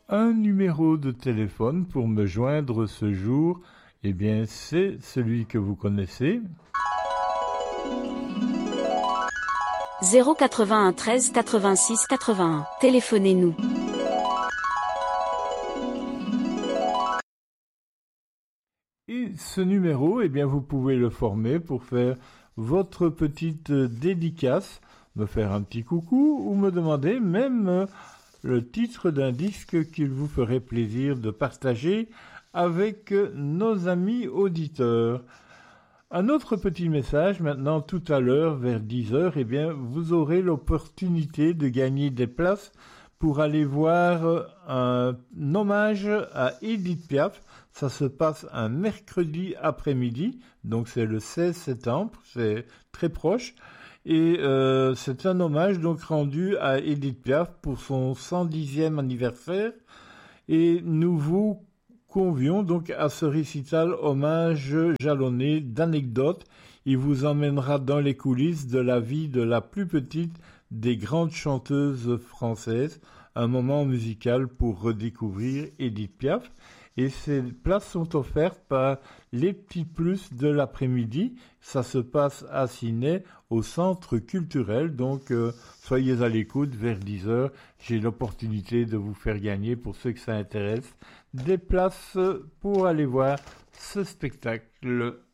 un numéro de téléphone pour me joindre ce jour. Eh bien, c'est celui que vous connaissez. 081 13 86 81. Téléphonez-nous. Et ce numéro, eh bien, vous pouvez le former pour faire votre petite dédicace, me faire un petit coucou ou me demander même le titre d'un disque qu'il vous ferait plaisir de partager avec nos amis auditeurs. Un autre petit message, maintenant tout à l'heure vers 10h, eh bien, vous aurez l'opportunité de gagner des places pour aller voir un hommage à Édith Piaf. Ça se passe un mercredi après-midi, donc c'est le 16 septembre, c'est très proche. Et c'est un hommage donc rendu à Édith Piaf pour son 110e anniversaire. Et nous vous convions donc à ce récital hommage jalonné d'anecdotes. Il vous emmènera dans les coulisses de la vie de la plus petite des grandes chanteuses françaises, un moment musical pour redécouvrir Édith Piaf. Et ces places sont offertes par les petits plus de l'après-midi. Ça se passe à Ciney, au centre culturel. Donc, soyez à l'écoute vers 10h. J'ai l'opportunité de vous faire gagner, pour ceux que ça intéresse, des places pour aller voir ce spectacle.